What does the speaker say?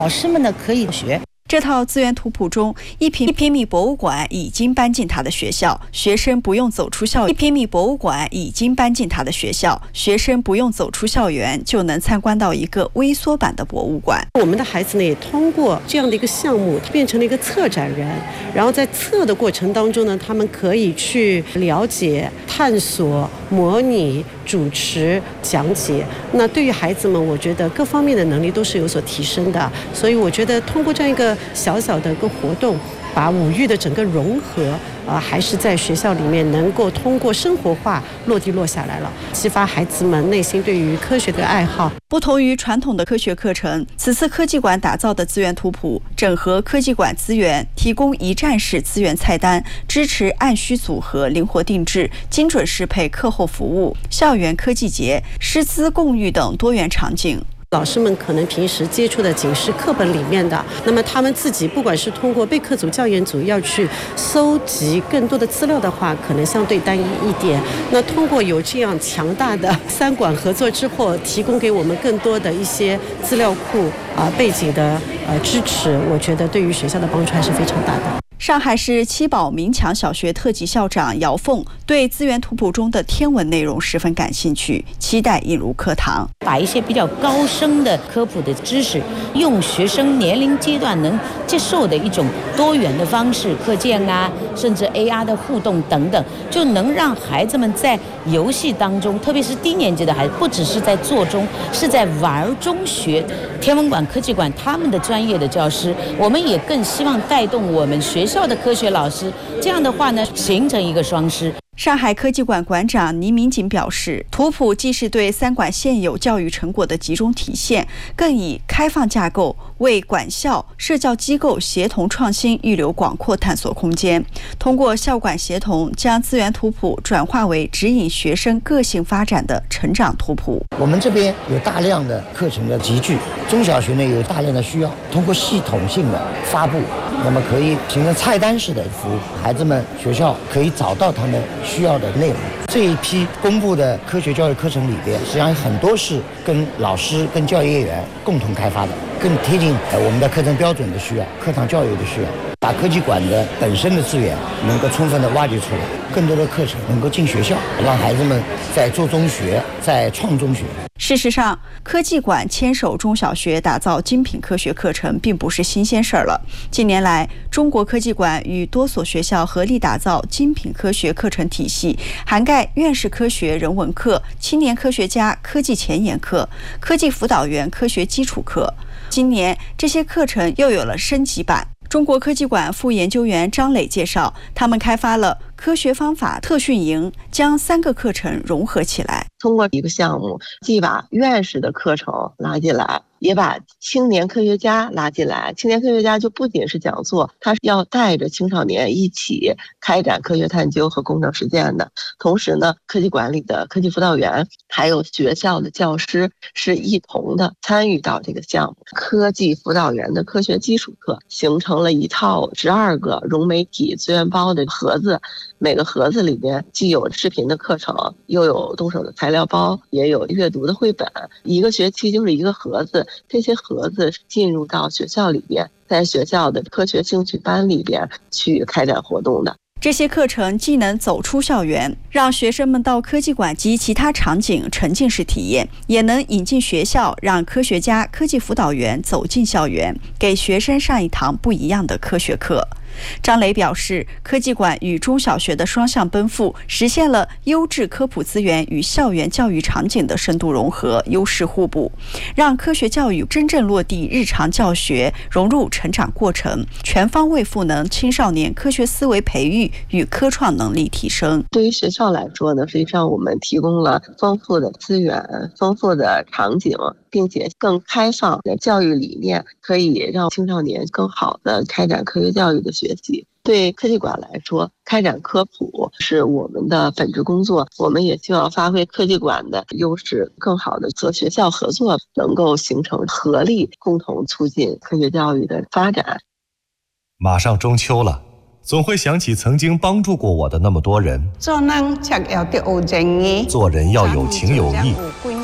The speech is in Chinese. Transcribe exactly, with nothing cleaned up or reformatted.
老师们呢可以学。 这套资源图谱中，一平一平米博物馆已经搬进他的学校，学生不用走出校园。一平米博物馆已经搬进他的学校，学生不用走出校园就能参观到一个微缩版的博物馆。 我们的孩子呢，也通过这样的一个项目，变成了一个策展人。然后在策的过程当中呢，他们可以去了解、探索、模拟、主持、讲解。那对于孩子们，我觉得各方面的能力都是有所提升的。所以我觉得通过这样一个小小的一个活动，把五育的整个融合啊、呃，还是在学校里面能够通过生活化落地落下来了，激发孩子们内心对于科学的爱好。 不同于传统的科学课程，此次科技馆打造的资源图谱整合科技馆资源，提供一站式资源菜单，支持按需组合、灵活定制、精准适配课后服务、校园科技节、师资共育等多元场景。 老师们可能平时接触的仅是课本里面的，那么他们自己不管是通过备课组、教研组要去搜集更多的资料的话，可能相对单一一点。那通过有这样强大的三馆合作之后，提供给我们更多的一些资料库啊、呃、背景的呃支持，我觉得对于学校的帮助还是非常大的。 上海市七宝明强小学特级校长姚凤对资源图谱中的天文内容十分感兴趣，期待引入课堂， 把一些比较高深的科普的知识，用学生年龄阶段能接受的一种多元的方式，课件啊，甚至 A R 的互动等等，就能让孩子们在游戏当中，特别是低年级的孩子，不只是在做中，是在玩中学。天文馆、科技馆他们的专业的教师，我们也更希望带动我们学校的科学老师，这样的话呢，形成一个双师。 上海科技馆馆长倪明锦表示，图谱既是对三馆现有教育成果的集中体现，更以开放架构为管校、社教机构协同创新预留广阔探索空间。通过校管协同，将资源图谱转化为指引学生个性发展的成长图谱。 我们这边有大量的课程的集聚，中小学呢有大量的需要，通过系统性的发布，那么可以形成菜单式的服务，孩子们学校可以找到他们需要的内容。这一批公布的科学教育课程里边，实际上很多是跟老师、跟教育业员共同开发的，更贴近我们的课程标准的需要、课堂教育的需要，把科技馆的本身的资源能够充分的挖掘出来，更多的课程能够进学校，让孩子们在做中学，在创中学。 事实上，科技馆牵手中小学打造精品科学课程并不是新鲜事儿了。近年来，中国科技馆与多所学校合力打造精品科学课程体系，涵盖院士科学人文课、青年科学家科技前沿课、科技辅导员科学基础课。今年，这些课程又有了升级版。中国科技馆副研究员张磊介绍，他们开发了科学方法特训营，将三个课程融合起来。 通过一个项目，既把院士的课程拉进来，也把青年科学家拉进来。青年科学家就不仅是讲座，他是要带着青少年一起开展科学探究和工程实践的。同时呢，科技馆里的科技辅导员还有学校的教师是一同的参与到这个项目。科技辅导员的科学基础课形成了一套十二个融媒体资源包的盒子，每个盒子里边既有视频的课程，又有动手的材料包，也有阅读的绘本。一个学期就是一个盒子，这些盒子进入到学校里边，在学校的科学兴趣班里边去开展活动的。 这些课程既能走出校园，让学生们到科技馆及其他场景沉浸式体验，也能引进学校，让科学家、科技辅导员走进校园，给学生上一堂不一样的科学课。张磊表示，科技馆与中小学的双向奔赴，实现了优质科普资源与校园教育场景的深度融合、优势互补，让科学教育真正落地日常教学，融入成长过程，全方位赋能青少年科学思维培育与科创能力提升。 对于学校来说呢，实际上我们提供了丰富的资源、丰富的场景，并且更开放的教育理念，可以让青少年更好的开展科学教育的学习。对科技馆来说，开展科普是我们的本职工作，我们也希望发挥科技馆的优势，更好的和学校合作，能够形成合力，共同促进科学教育的发展。 马上中秋了，总会想起曾经帮助过我的那么多人。 做人要得有情义， 做人要有情有义，